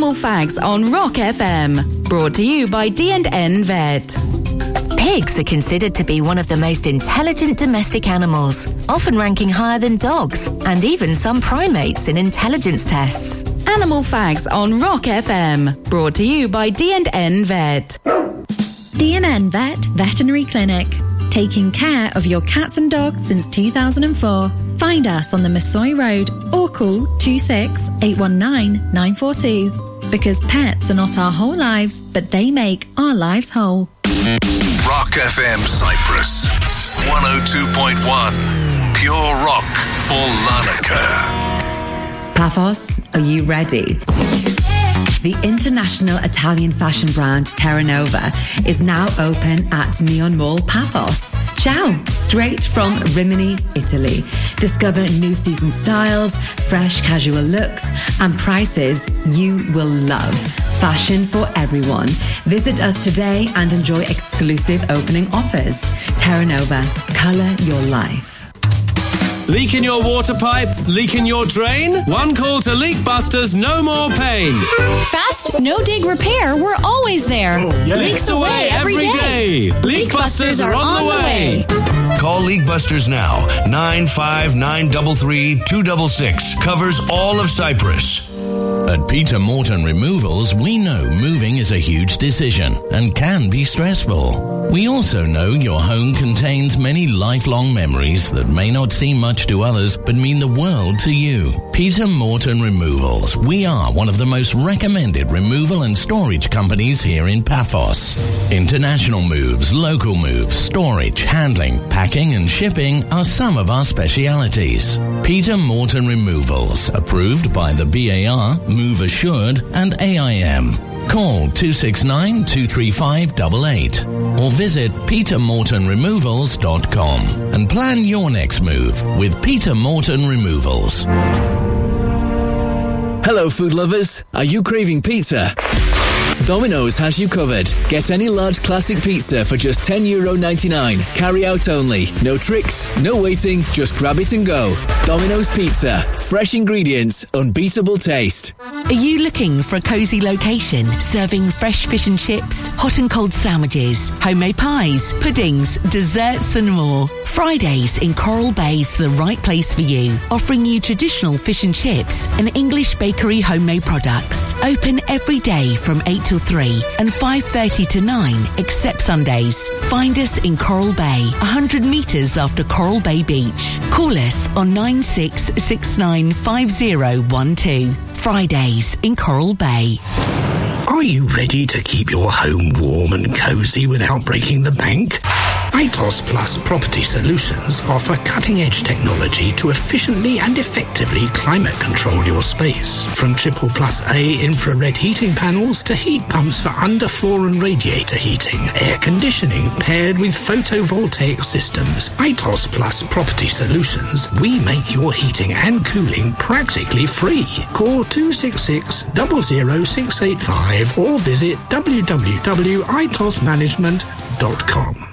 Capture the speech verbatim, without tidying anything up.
Animal Facts on Rock F M. Brought to you by D and N Vet. Pigs are considered to be one of the most intelligent domestic animals, often ranking higher than dogs and even some primates in intelligence tests. Animal Facts on Rock F M. Brought to you by D and N Vet. D and N Vet Veterinary Clinic. Taking care of your cats and dogs since two thousand four. Find us on the Massoy Road or call two six eight one nine nine four two. Because pets are not our whole lives, but they make our lives whole. Rock F M Cyprus, one oh two point one. Pure rock for Larnaca. Paphos, are you ready? The international Italian fashion brand Terra Nova is now open at Neon Mall Paphos. Ciao! Straight from Rimini, Italy. Discover new season styles, fresh casual looks, and prices you will love. Fashion for everyone. Visit us today and enjoy exclusive opening offers. Terra Nova, colour your life. Leak in your water pipe? Leak in your drain? One call to Leak Busters, no more pain. Fast, no dig repair, we're always there. Oh, yeah. Leaks away every day. day. Leak, Leak Busters are on the way. way. Call Leak Busters now. nine five nine three three two six six. Covers all of Cyprus. At Peter Morton Removals, we know moving is a huge decision and can be stressful. We also know your home contains many lifelong memories that may not seem much to others, but mean the world to you. Peter Morton Removals. We are one of the most recommended removal and storage companies here in Paphos. International moves, local moves, storage, handling, packing and shipping are some of our specialities. Peter Morton Removals, approved by the B A R, Move Assured and A I M. Call two six nine two three five eight eight or visit peter morton removals dot com and plan your next move with Peter Morton Removals. Hello food lovers, are you craving pizza? Domino's has you covered. Get any large classic pizza for just ten euro ninety-nine. Carry out only. No tricks, no waiting, just grab it and go. Domino's Pizza. Fresh ingredients, unbeatable taste. Are you looking for a cosy location serving fresh fish and chips, hot and cold sandwiches, homemade pies, puddings, desserts and more? Fridays in Coral Bay is the right place for you, offering you traditional fish and chips and English bakery homemade products. Open every day from eight till three and five thirty to nine, except Sundays. Find us in Coral Bay, one hundred metres after Coral Bay Beach. Call us on nine six six nine five zero one two. Fridays in Coral Bay. Are you ready to keep your home warm and cosy without breaking the bank? ITOS Plus Property Solutions offer cutting-edge technology to efficiently and effectively climate control your space. From Triple Plus A infrared heating panels to heat pumps for underfloor and radiator heating, air conditioning paired with photovoltaic systems. ITOS Plus Property Solutions, we make your heating and cooling practically free. Call two six six zero zero six eight five or visit w w w dot itos management dot com.